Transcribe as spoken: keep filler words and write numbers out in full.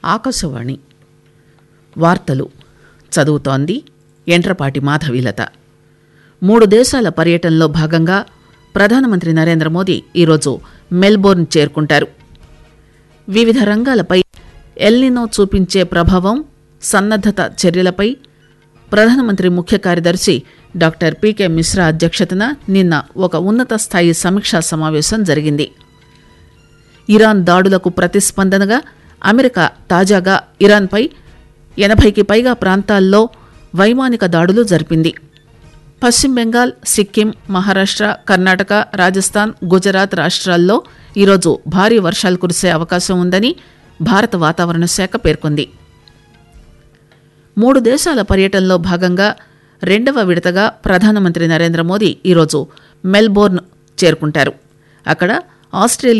ఆకాశవాణి వార్తలు చదువుతోంది ఎంట్రపాటి మాధవీలత. మూడు దేశాల పర్యటనలో భాగంగా ప్రధానమంత్రి నరేంద్ర మోదీ ఈరోజు మెల్బోర్న్ చేరుకుంటారు. వివిధ రంగాలపై ఎల్నినో చూపించే ప్రభావం, సన్నద్దత చర్యలపై ప్రధానమంత్రి ముఖ్య కార్యదర్శి డాక్టర్ పీకే మిశ్రా అధ్యక్షతన నిన్న ఒక ఉన్నత స్థాయి సమీక్షా సమావేశం జరిగింది. ఇరాన్ దాడులకు ప్రతిస్పందనగా అమెరికా తాజాగా ఇరాన్పై ఎనభైకి పైగా ప్రాంతాల్లో వైమానిక దాడులు జరిపింది. పశ్చిమ బెంగాల్, సిక్కిం, మహారాష్ట్ర, కర్ణాటక, రాజస్థాన్, గుజరాత్ రాష్ట్రాల్లో ఈరోజు భారీ వర్షాలు కురిసే అవకాశం ఉందని భారత వాతావరణ శాఖ పేర్కొంది. మూడు దేశాల పర్యటనలో భాగంగా రెండవ విడతగా ప్రధానమంత్రి నరేంద్ర మోదీ ఈరోజు మెల్బోర్న్ చేరుకుంటారు. అక్కడ ఆస్ట్రేలియా